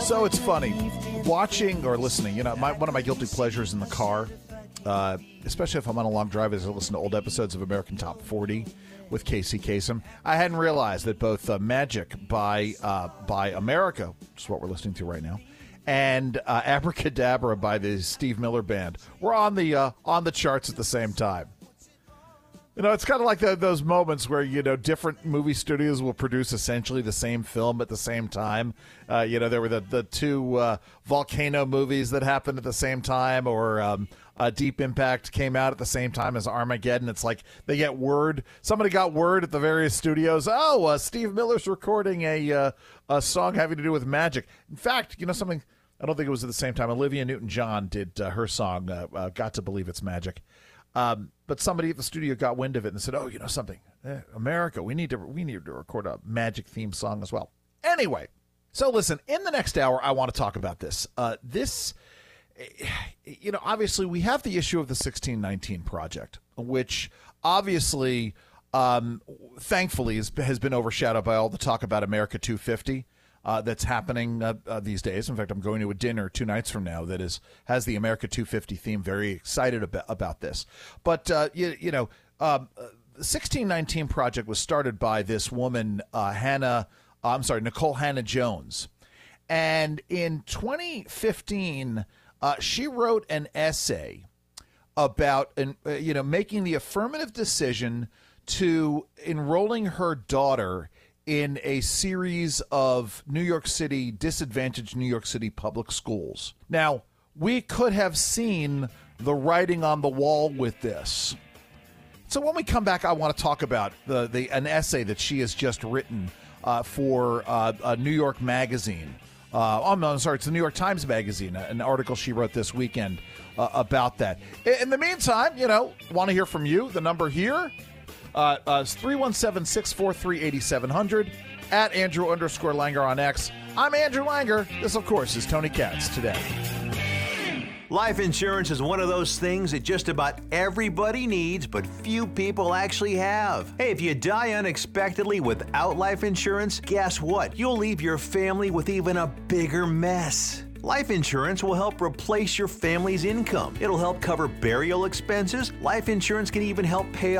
So it's funny watching or listening. One of my guilty pleasures in the car, especially if I'm on a long drive, is I listen to old episodes of American Top 40 with Casey Kasem. I hadn't realized that both Magic by America, which is what we're listening to right now, and Abracadabra by the Steve Miller Band were on the charts at the same time. It's kind of like those moments where, different movie studios will produce essentially the same film at the same time. There were the two volcano movies that happened at the same time, or Deep Impact came out at the same time as Armageddon. It's like they get word. Somebody got word at the various studios. Oh, Steve Miller's recording a song having to do with magic. In fact, something, I don't think it was at the same time. Olivia Newton-John did her song, Got to Believe It's Magic. But somebody at the studio got wind of it and said, "Oh, something, America, we need to record a Magic theme song as well." Anyway, so listen, in the next hour, I want to talk about this. Obviously, we have the issue of the 1619 Project, which obviously, thankfully, has been overshadowed by all the talk about America 250. That's happening these days. In fact, I'm going to a dinner 2 nights from now that has the America 250 theme. Very excited about this. But, the 1619 Project was started by this woman, Nicole Hannah-Jones. And in 2015, she wrote an essay about, making the affirmative decision to enrolling her daughter in a series of disadvantaged New York City public schools. Now, we could have seen the writing on the wall with this. So when we come back, I want to talk about an essay that she has just written for a New York magazine. It's the New York Times Magazine, an article she wrote this weekend about that. In the meantime, want to hear from you. The number here, 317-643-8700, at Andrew_Langer on X. I'm Andrew Langer. This, of course, is Tony Katz Today. Life insurance is one of those things that just about everybody needs, but few people actually have. Hey, if you die unexpectedly without life insurance, guess what? You'll leave your family with even a bigger mess. Life insurance will help replace your family's income. It'll help cover burial expenses. Life insurance can even help pay